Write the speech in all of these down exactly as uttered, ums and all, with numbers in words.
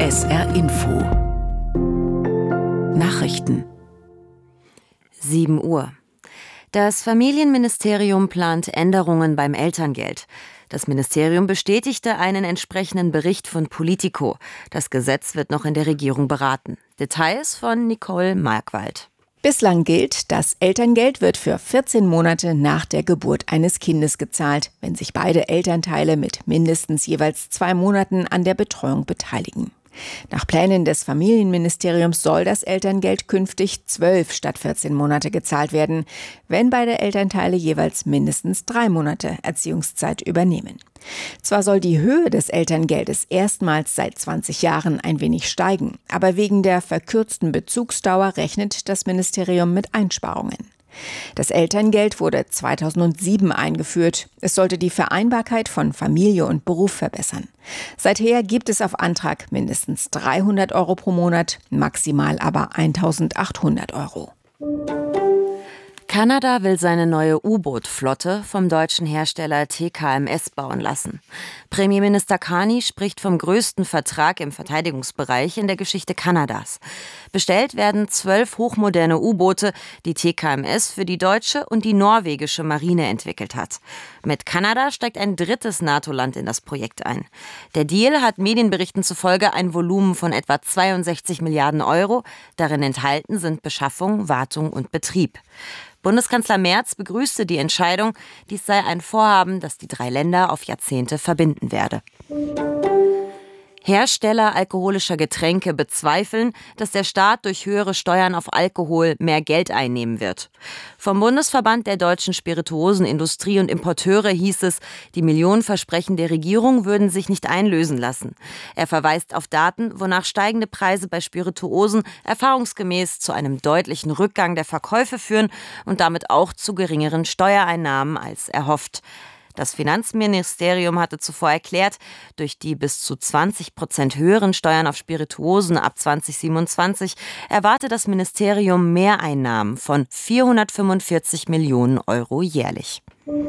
S R Info Nachrichten. sieben Uhr. Das Familienministerium plant Änderungen beim Elterngeld. Das Ministerium bestätigte einen entsprechenden Bericht von Politico. Das Gesetz wird noch in der Regierung beraten. Details von Nicole Markwald. Bislang gilt, das Elterngeld wird für vierzehn Monate nach der Geburt eines Kindes gezahlt, wenn sich beide Elternteile mit mindestens jeweils zwei Monaten an der Betreuung beteiligen. Nach Plänen des Familienministeriums soll das Elterngeld künftig zwölf statt vierzehn Monate gezahlt werden, wenn beide Elternteile jeweils mindestens drei Monate Erziehungszeit übernehmen. Zwar soll die Höhe des Elterngeldes erstmals seit zwanzig Jahren ein wenig steigen, aber wegen der verkürzten Bezugsdauer rechnet das Ministerium mit Einsparungen. Das Elterngeld wurde zweitausendsieben eingeführt. Es sollte die Vereinbarkeit von Familie und Beruf verbessern. Seither gibt es auf Antrag mindestens dreihundert Euro pro Monat, maximal aber eintausendachthundert Euro. Kanada will seine neue U-Boot-Flotte vom deutschen Hersteller T K M S bauen lassen. Premierminister Carney spricht vom größten Vertrag im Verteidigungsbereich in der Geschichte Kanadas. Bestellt werden zwölf hochmoderne U-Boote, die T K M S für die deutsche und die norwegische Marine entwickelt hat. Mit Kanada steigt ein drittes NATO-Land in das Projekt ein. Der Deal hat Medienberichten zufolge ein Volumen von etwa zweiundsechzig Milliarden Euro. Darin enthalten sind Beschaffung, Wartung und Betrieb. Bundeskanzler Merz begrüßte die Entscheidung, dies sei ein Vorhaben, das die drei Länder auf Jahrzehnte verbinden werde. Hersteller alkoholischer Getränke bezweifeln, dass der Staat durch höhere Steuern auf Alkohol mehr Geld einnehmen wird. Vom Bundesverband der deutschen Spirituosenindustrie und Importeure hieß es, die Millionenversprechen der Regierung würden sich nicht einlösen lassen. Er verweist auf Daten, wonach steigende Preise bei Spirituosen erfahrungsgemäß zu einem deutlichen Rückgang der Verkäufe führen und damit auch zu geringeren Steuereinnahmen als erhofft. Das Finanzministerium hatte zuvor erklärt, durch die bis zu zwanzig Prozent höheren Steuern auf Spirituosen ab zweitausendsiebenundzwanzig erwarte das Ministerium Mehreinnahmen von vierhundertfünfundvierzig Millionen Euro jährlich.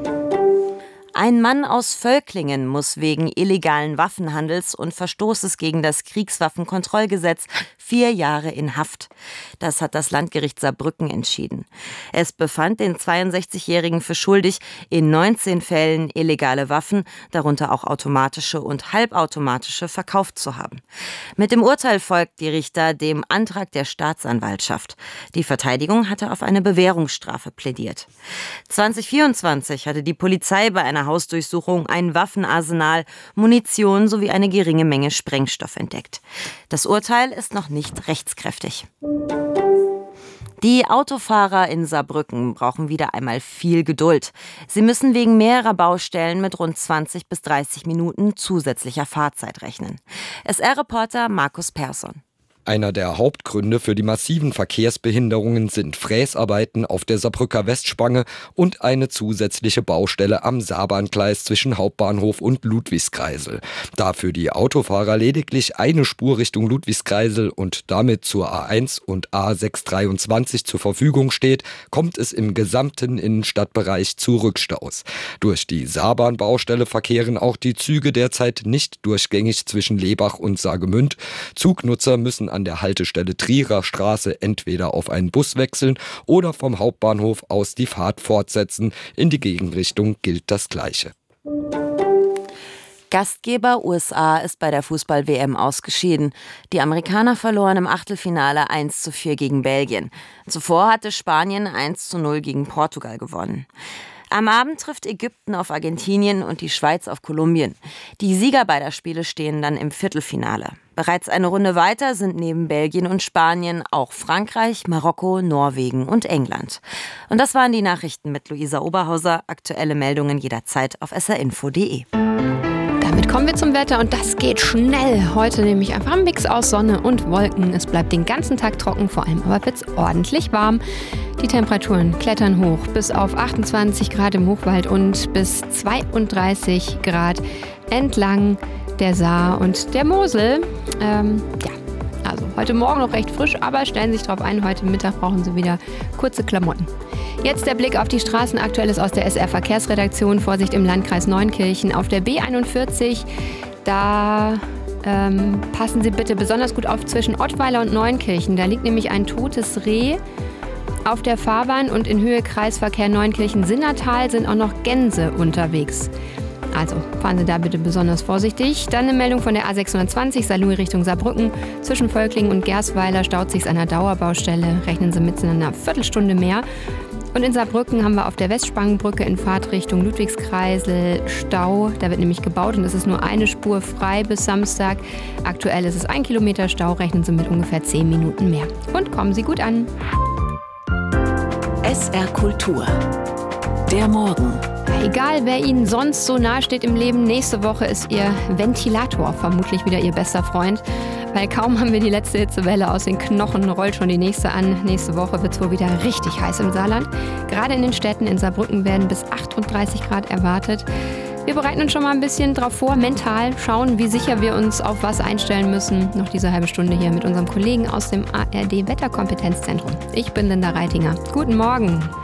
Ein Mann aus Völklingen muss wegen illegalen Waffenhandels und Verstoßes gegen das Kriegswaffenkontrollgesetz vier Jahre in Haft. Das hat das Landgericht Saarbrücken entschieden. Es befand den zweiundsechzigjährigen für schuldig, in neunzehn Fällen illegale Waffen, darunter auch automatische und halbautomatische, verkauft zu haben. Mit dem Urteil folgt die Richter dem Antrag der Staatsanwaltschaft. Die Verteidigung hatte auf eine Bewährungsstrafe plädiert. zweitausendvierundzwanzig hatte die Polizei bei einer Hausdurchsuchung ein Waffenarsenal, Munition sowie eine geringe Menge Sprengstoff entdeckt. Das Urteil ist noch nicht rechtskräftig. Die Autofahrer in Saarbrücken brauchen wieder einmal viel Geduld. Sie müssen wegen mehrerer Baustellen mit rund zwanzig bis dreißig Minuten zusätzlicher Fahrzeit rechnen. S R-Reporter Markus Persson. Einer der Hauptgründe für die massiven Verkehrsbehinderungen sind Fräsarbeiten auf der Saarbrücker Westspange und eine zusätzliche Baustelle am Saarbahngleis zwischen Hauptbahnhof und Ludwigskreisel. Da für die Autofahrer lediglich eine Spur Richtung Ludwigskreisel und damit zur A eins und A sechshundertdreiundzwanzig zur Verfügung steht, kommt es im gesamten Innenstadtbereich zu Rückstaus. Durch die Saarbahnbaustelle verkehren auch die Züge derzeit nicht durchgängig zwischen Lebach und Saargemünd. Zugnutzer müssen an der Haltestelle Trierer Straße entweder auf einen Bus wechseln oder vom Hauptbahnhof aus die Fahrt fortsetzen. In die Gegenrichtung gilt das Gleiche. Gastgeber U S A ist bei der Fußball-W M ausgeschieden. Die Amerikaner verloren im Achtelfinale eins zu vier gegen Belgien. Zuvor hatte Spanien eins zu null gegen Portugal gewonnen. Am Abend trifft Ägypten auf Argentinien und die Schweiz auf Kolumbien. Die Sieger beider Spiele stehen dann im Viertelfinale. Bereits eine Runde weiter sind neben Belgien und Spanien auch Frankreich, Marokko, Norwegen und England. Und das waren die Nachrichten mit Luisa Oberhauser. Aktuelle Meldungen jederzeit auf s r info punkt d e. Damit kommen wir zum Wetter und das geht schnell. Heute nämlich einfach ein Mix aus Sonne und Wolken. Es bleibt den ganzen Tag trocken, vor allem aber wird es ordentlich warm. Die Temperaturen klettern hoch bis auf achtundzwanzig Grad im Hochwald und bis zweiunddreißig Grad entlang der Saar und der Mosel. Ähm, ja, also heute Morgen noch recht frisch, aber stellen Sie sich darauf ein, heute Mittag brauchen Sie wieder kurze Klamotten. Jetzt der Blick auf die Straßen. Aktuelles aus der S R-Verkehrsredaktion. Vorsicht im Landkreis Neunkirchen auf der B einundvierzig. Da ähm, passen Sie bitte besonders gut auf zwischen Ottweiler und Neunkirchen. Da liegt nämlich ein totes Reh auf der Fahrbahn und in Höhe Kreisverkehr Neunkirchen-Sinnertal sind auch noch Gänse unterwegs. Also fahren Sie da bitte besonders vorsichtig. Dann eine Meldung von der A sechshundertzwanzig Saarlouis Richtung Saarbrücken. Zwischen Völklingen und Gersweiler staut sich an einer Dauerbaustelle. Rechnen Sie mit einer Viertelstunde mehr. Und in Saarbrücken haben wir auf der Westspangenbrücke in Fahrtrichtung Ludwigskreisel Stau. Da wird nämlich gebaut und es ist nur eine Spur frei bis Samstag. Aktuell ist es ein Kilometer Stau. Rechnen Sie mit ungefähr zehn Minuten mehr. Und kommen Sie gut an. S R Kultur. Der Morgen. Egal, wer Ihnen sonst so nahe steht im Leben, nächste Woche ist Ihr Ventilator vermutlich wieder Ihr bester Freund. Weil kaum haben wir die letzte Hitzewelle aus den Knochen, rollt schon die nächste an. Nächste Woche wird es wohl wieder richtig heiß im Saarland. Gerade in den Städten in Saarbrücken werden bis achtunddreißig Grad erwartet. Wir bereiten uns schon mal ein bisschen drauf vor, mental, schauen, wie sicher wir uns auf was einstellen müssen. Noch diese halbe Stunde hier mit unserem Kollegen aus dem A R D Wetterkompetenzzentrum. Ich bin Linda Reitinger. Guten Morgen.